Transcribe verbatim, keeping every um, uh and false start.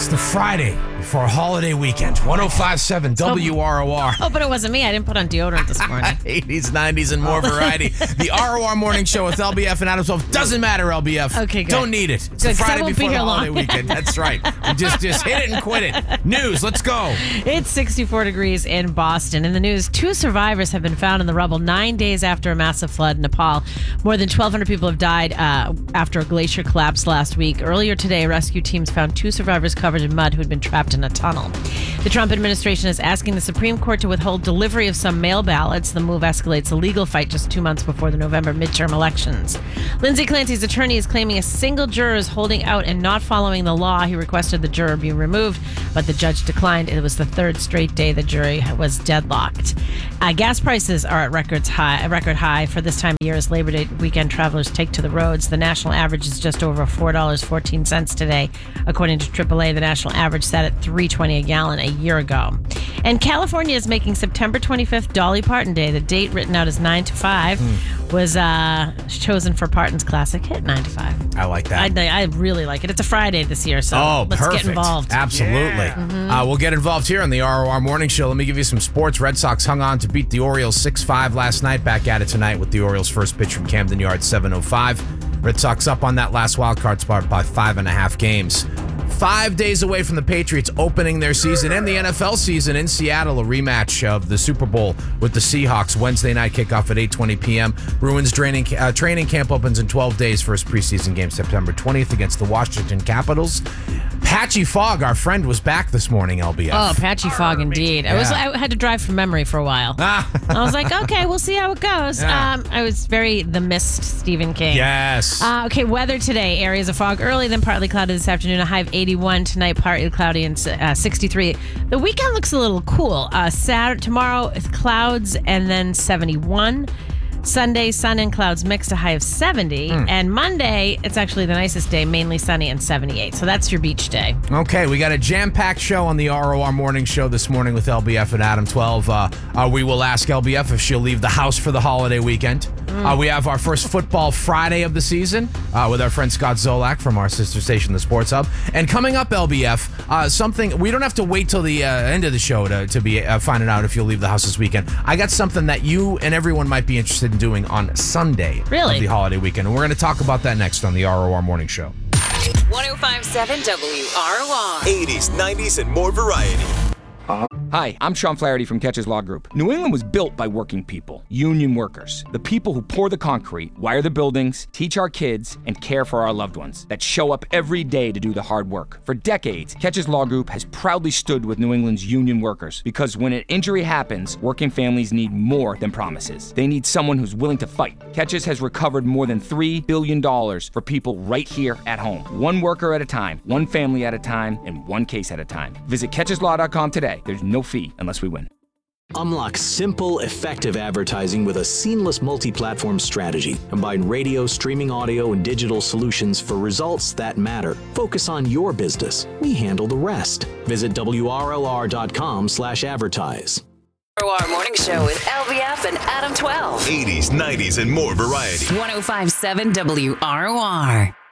It's the Friday before a holiday weekend. one oh five point seven W R O R. Oh, but it wasn't me. I didn't put on deodorant this morning. eighties, nineties, and more variety. The R O R Morning Show with L B F and Adam twelve. Doesn't matter, L B F. Okay, good. Don't need it. It's Good, the 'cause I Friday won't be before the here holiday long. weekend. That's right. Just, just hit it and quit it. News, let's go. It's sixty-four degrees in Boston. In the news, two survivors have been found in the rubble nine days after a massive flood in Nepal. More than twelve hundred people have died uh, after a glacier collapsed last week. Earlier today, rescue teams found two survivors covered in mud who had been trapped in a tunnel. The Trump administration is asking the Supreme Court to withhold delivery of some mail ballots. The move escalates a legal fight just two months before the November midterm elections. Lindsay Clancy's attorney is claiming a single juror is holding out and not following the law. He requested the juror be removed, but the judge declined. It was the third straight day the jury was deadlocked. Uh, gas prices are at records high, a record high for this time of year as Labor Day weekend travelers take to the roads. The national average is just over four dollars and fourteen cents today. According to triple A, the national average sat at three dollars and twenty cents a gallon a year ago. And California is making September twenty-fifth Dolly Parton Day. The date, written out as nine to five, mm. was uh, chosen for Parton's classic hit, nine to five. I like that. I, I really like it. It's a Friday this year, so oh, let's perfect. get involved. Absolutely. Yeah. Mm-hmm. Uh, we'll get involved here on the R O R Morning Show. Let me give you some sports. Red Sox hung on to beat the Orioles six five last night. Back at it tonight with the Orioles' first pitch from Camden Yards, seven oh five. Red Sox up on that last wild card spot by five and a half games. Five days away from the Patriots opening their season and the N F L season in Seattle, a rematch of the Super Bowl with the Seahawks. Wednesday night kickoff at eight twenty p.m. Bruins training, uh, training camp opens in twelve days. First preseason game September twentieth against the Washington Capitals. Patchy Fog, our friend, was back this morning, L B F. Oh, Patchy Fog indeed. Yeah. I was I had to drive from memory for a while. Ah. I was like, okay, we'll see how it goes. Yeah. Um, I was very The Mist, Stephen King. Yes. Uh, okay, weather today. Areas of fog early, then partly cloudy this afternoon. A high of eighty-one. Tonight, partly cloudy and uh, sixty-three. The weekend looks a little cool. Uh, Saturday, tomorrow, clouds and then seventy-one. Sunday, sun and clouds mixed, a high of seventy. Mm. And Monday, it's actually the nicest day, mainly sunny and seventy-eight. So that's your beach day. Okay, we got a jam-packed show on the R O R Morning Show this morning with L B F and Adam twelve. Uh, uh, we will ask L B F if she'll leave the house for the holiday weekend. Mm. Uh, we have our first football Friday of the season uh, with our friend Scott Zolak from our sister station, The Sports Hub. And coming up, L B F, uh, something, we don't have to wait till the uh, end of the show to, to be uh, finding out if you'll leave the house this weekend. I got something that you and everyone might be interested in doing on Sunday really? of the holiday weekend. And we're going to talk about that next on the R O R Morning Show. one oh five point seven W R O R. eighties, nineties, and more variety. Hi, I'm Sean Flaherty from Catches Law Group. New England was built by working people, union workers, the people who pour the concrete, wire the buildings, teach our kids, and care for our loved ones, that show up every day to do the hard work. For decades, Catches Law Group has proudly stood with New England's union workers, because when an injury happens, working families need more than promises. They need someone who's willing to fight. Catches has recovered more than three billion dollars for people right here at home. One worker at a time, one family at a time, and one case at a time. Visit catches law dot com today. There's no fee unless we win. Unlock simple, effective advertising with a seamless multi-platform strategy. Combine radio, streaming audio, and digital solutions for results that matter. Focus on your business. We handle the rest. Visit W R L R dot com slash advertise. R O R Morning Show with L B F and Adam twelve. eighties, nineties, and more variety. one oh five point seven W R O R.